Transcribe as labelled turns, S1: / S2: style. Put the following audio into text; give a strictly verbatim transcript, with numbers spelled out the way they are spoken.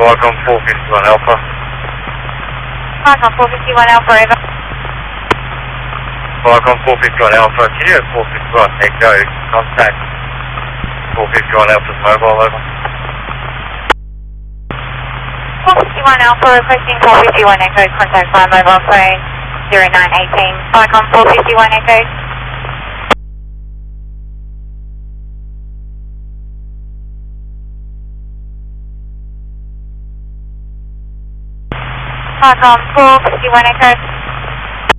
S1: Falcon four fifty-one Alpha.
S2: Falcon four fifty-one Alpha, over.
S1: Falcon four fifty-one Alpha, can you have four fifty-one Echo contact four fifty-one Alpha's mobile, over?
S2: four fifty-one Alpha requesting four fifty-one Echo, contact via mobile phone zero nine one eight. Falcon four fifty-one Echo. Falcon four fifty-one Echo.